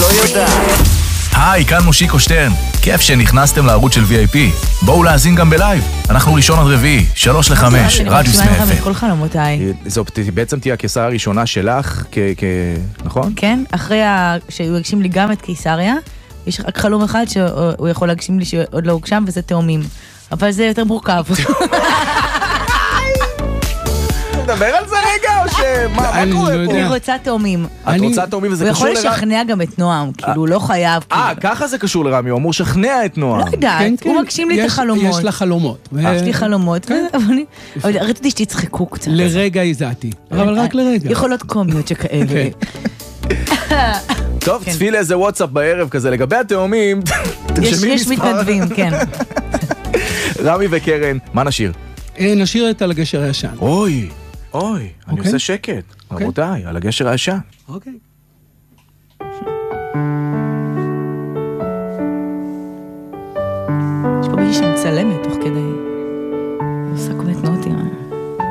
יודעת. היי, כאן מושיקו שטרן. כיף שנכנסתם לערוץ של VIP. בואו להאזין גם בלייב. אנחנו ראשון עד רביעי, 3-5, רדיוס מאפל. כל חלומותיי. זו בעצם תהיה הקיסריה הראשונה שלך, נכון? כן, אחרי שהוא הגשים לי גם את קיסריה, יש רק חלום אחד שהוא יכול להגשים לי שעוד לא הוגשם, וזה תאומים. אבל זה יותר מורכב. נדבר על זה רגע, או מה קורה פה? אני רוצה תאומים. את רוצה תאומים וזה קשור הוא יכול לשכנע גם את נועם, כאילו הוא לא חייב. ככה זה קשור לרמי, הוא אמור לשכנע את נועם. לא יודעת, הוא מגשים לי את החלומות. יש לה חלומות. יש לי חלומות, אבל ראיתי שתצחקו קצת. לרגע הזעתי, אבל רק לרגע. יכולות קומיות שכאלה. טוב, צפי לאיזה וואטסאפ בערב כזה, לגבי התאומים, יש מתנדבים, כן. רמי וקרן, מה נשיר? נשיר את על הגשר הישן. אוי, אני עושה שקט. רבותיי, על הגשר הישן. אוקיי. יש פה מישהי שמצלמת תוך כדי.